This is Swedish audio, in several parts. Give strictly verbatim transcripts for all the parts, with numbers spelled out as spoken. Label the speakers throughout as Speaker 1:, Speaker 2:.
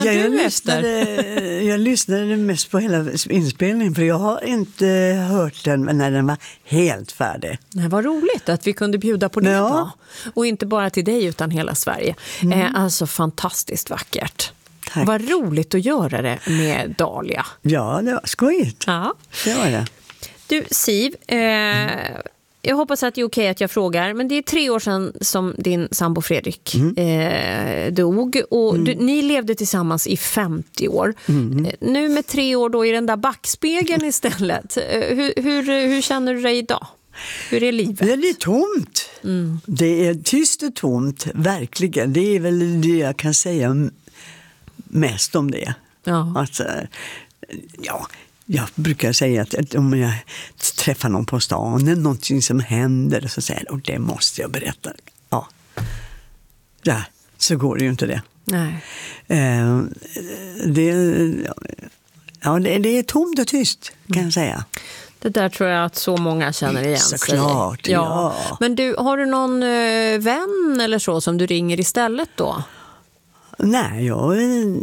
Speaker 1: Ja, jag,
Speaker 2: du
Speaker 1: lyssnade, jag lyssnade mest på hela inspelningen för jag har inte hört den när den var helt färdig.
Speaker 2: Det var roligt att vi kunde bjuda på det
Speaker 1: Ja.
Speaker 2: då. Och inte bara till dig utan hela Sverige. Mm. Eh, alltså fantastiskt vackert.
Speaker 1: Tack.
Speaker 2: Vad roligt att göra det med Dahlia.
Speaker 1: Ja, det var skojigt.
Speaker 2: Ja.
Speaker 1: Det var det.
Speaker 2: Du, Siv, eh, mm. jag hoppas att det är okej att jag frågar, men det är tre år sedan som din sambo Fredrik mm. eh, dog och mm. du, ni levde tillsammans i femtio år. Mm. Eh, nu med tre år då i den där backspegeln istället. Eh, hur, hur, hur känner du dig idag? Hur är livet?
Speaker 1: Det är tomt. Mm. Det är tyst och tomt, verkligen. Det är väl det jag kan säga mest om det.
Speaker 2: Ja.
Speaker 1: Alltså, ja... Jag brukar säga att om jag träffar någon på stan eller någonting som händer så säger jag, och det måste jag berätta. Ja, ja så går det ju inte det.
Speaker 2: Nej.
Speaker 1: Eh, det, ja, det, det är tomt och tyst kan jag säga.
Speaker 2: Det där tror jag att så många känner igen sig.
Speaker 1: Såklart, ja.
Speaker 2: ja. Men du, har du någon eh, vän eller så som du ringer istället då?
Speaker 1: Nej, jag...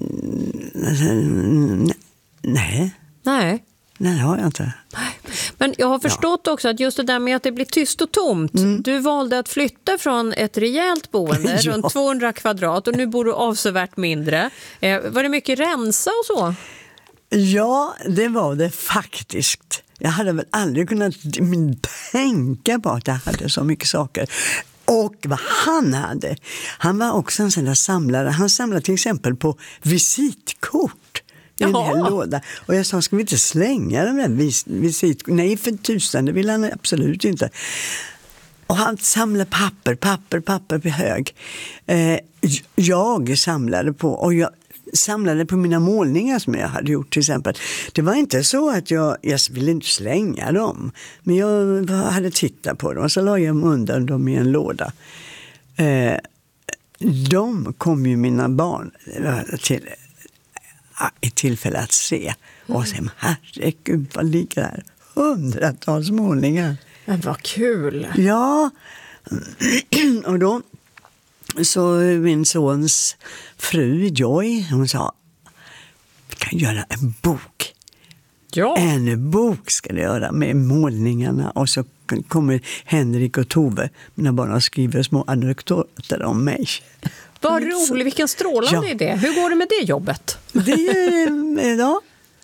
Speaker 1: Nej.
Speaker 2: Nej.
Speaker 1: Nej, det har jag inte.
Speaker 2: Men jag har förstått ja. också att just det där med att det blir tyst och tomt. Mm. Du valde att flytta från ett rejält boende ja. runt tvåhundra kvadrat och nu bor du avsevärt mindre. Eh, var det mycket rensa och så?
Speaker 1: Ja, det var det faktiskt. Jag hade väl aldrig kunnat tänka på att jag hade så mycket saker. Och vad han hade. Han var också en sån där samlare. Han samlade till exempel på visitkort. I en hel låda. Och jag sa, ska vi inte slänga de där vis- visit? Nej, för tusen, det vill han absolut inte. Och han samlade papper, papper, papper på hög. Eh, jag samlade på, och jag samlade på mina målningar som jag hade gjort till exempel. Det var inte så att jag, jag ville inte slänga dem. Men jag hade tittat på dem och så la jag undan dem i en låda. Eh, de kom ju mina barn till i tillfälle att se. Och sen, herregud, vad ligger här? Hundratals målningar.
Speaker 2: Men vad kul.
Speaker 1: Ja. Och då så min sons fru Joy, hon sa, vi kan göra en bok.
Speaker 2: Ja.
Speaker 1: En bok ska det göra med målningarna. Och så kommer Henrik och Tove, mina barn, och skriver små anekdoter om mig.
Speaker 2: Vad roligt, vilken strålande ja. idé. Hur går det med det jobbet?
Speaker 1: Det är, ja,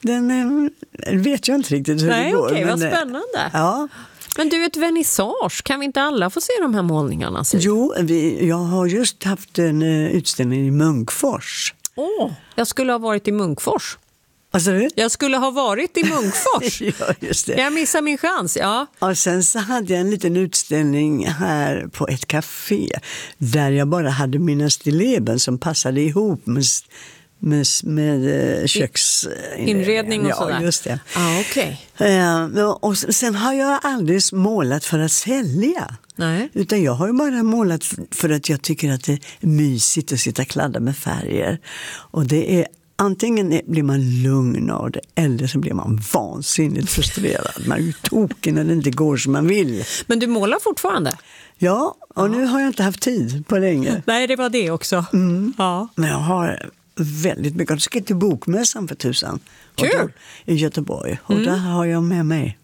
Speaker 1: den vet jag inte riktigt hur
Speaker 2: Nej,
Speaker 1: det går.
Speaker 2: Okej,
Speaker 1: men,
Speaker 2: vad spännande.
Speaker 1: Ja.
Speaker 2: Men du, ett vernissage, kan vi inte alla få se de här målningarna? Så?
Speaker 1: Jo, vi, jag har just haft en utställning i Munkfors.
Speaker 2: Åh, oh, jag skulle ha varit i Munkfors.
Speaker 1: Vad sa du?
Speaker 2: Jag skulle ha varit i Munkfors.
Speaker 1: Ja, just det.
Speaker 2: Jag missar min chans, ja.
Speaker 1: Och sen så hade jag en liten utställning här på ett café där jag bara hade mina stilleben som passade ihop med, med, med köksinredning.
Speaker 2: och sådär.
Speaker 1: Ja, just det.
Speaker 2: Ah, okay.
Speaker 1: uh, och sen har jag aldrig målat för att sälja.
Speaker 2: Nej.
Speaker 1: Utan jag har ju bara målat för att jag tycker att det är mysigt att sitta och kladda med färger. Och det är antingen blir man lugn av det eller så blir man vansinnigt frustrerad. Man är ju token när det inte går som man vill.
Speaker 2: Men du målar fortfarande?
Speaker 1: Ja, och ja. nu har jag inte haft tid på länge.
Speaker 2: Nej, det var det också.
Speaker 1: Mm.
Speaker 2: Ja.
Speaker 1: Men jag har väldigt mycket. Jag ska till Bokmässan för tusan.
Speaker 2: Kul!
Speaker 1: Då, i Göteborg. Och
Speaker 2: mm.
Speaker 1: där har jag med mig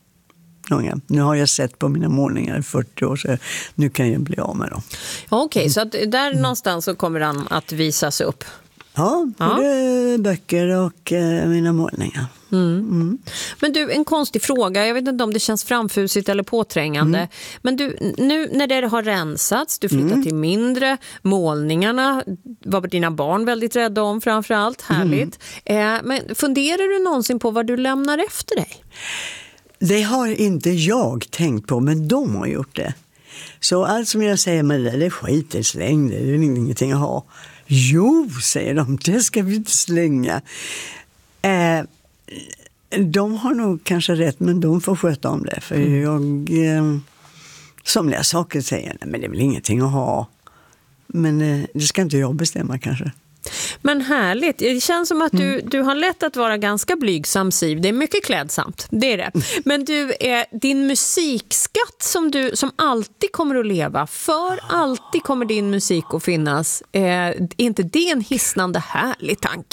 Speaker 1: många. Nu har jag sett på mina målningar i fyrtio år så nu kan jag bli av med dem.
Speaker 2: Ja, okej, okay, så att där mm. någonstans så kommer den att visas upp.
Speaker 1: Ja, både ja. böcker och eh, mina målningar.
Speaker 2: Mm. Mm. Men du, en konstig fråga. Jag vet inte om det känns framfusigt eller påträngande. Mm. Men du, nu när det har rensats, du flyttar mm. till mindre, målningarna var dina barn väldigt rädda om framförallt. Härligt. Mm. Eh, men funderar du någonsin på vad du lämnar efter dig?
Speaker 1: Det har inte jag tänkt på, men de har gjort det. Så allt som jag säger med det, det är skit, släng det, det är ingenting att ha. Jo, säger de, det ska vi inte slänga. Eh, de har nog kanske rätt, men de får sköta om det. För mm. jag, eh, somliga saker säger, nej men det är väl ingenting att ha. Men eh, det ska inte jag bestämma kanske.
Speaker 2: Men härligt. Det känns som att du, mm. du har lätt att vara ganska blygsam, Siv. Det är mycket klädsamt, det är det. Men du, är din musikskatt som, du, som alltid kommer att leva, för alltid kommer din musik att finnas. Är inte det en hisnande härlig tanke?